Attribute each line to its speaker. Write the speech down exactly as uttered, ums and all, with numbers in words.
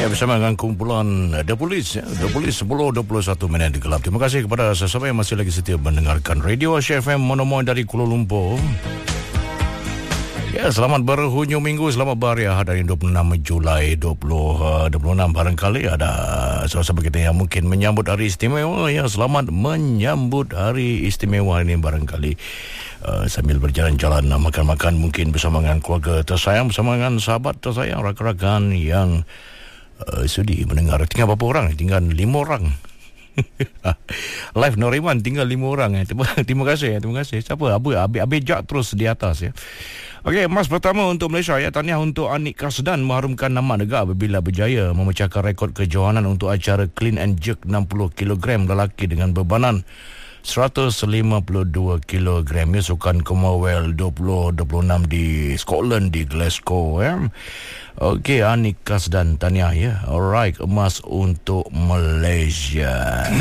Speaker 1: Ya, bersama dengan kumpulan The Police, ya. The Police sepuluh dua puluh satu minit gelap. Terima kasih kepada sesiapa yang masih lagi setia mendengarkan Radio Asia F M Monomoy dari Kuala Lumpur. Ya, selamat berhujung minggu, selamat berhari Ahad dari dua puluh enam Julai dua ribu dua puluh enam. Barangkali ada sahabat kita yang mungkin menyambut hari istimewa. Ya, selamat menyambut hari istimewa ini barangkali. Uh, sambil berjalan-jalan, makan-makan mungkin bersama dengan keluarga tersayang, bersama dengan sahabat tersayang, rakan-rakan yang uh, sudi mendengar. Tinggal berapa orang? Tinggal lima orang. Live Noriman tinggal lima orang. Eh. Terima, terima kasih. Terima kasih. Siapa? Abu, Abi, Abi Jak terus di atas. Ya. Okey, emas pertama untuk Malaysia. Ya, tahniah untuk Anik Kasdan mengharumkan nama negara apabila berjaya memecahkan rekod kejohanan untuk acara clean and jerk enam puluh kilogram lelaki dengan bebanan seratus lima puluh dua kilogram. Ya, sukan Commonwealth dua ribu dua puluh enam di Scotland, di Glasgow. Ya. Okey, Anik Kasdan, tahniah ya. Alright, emas untuk Malaysia.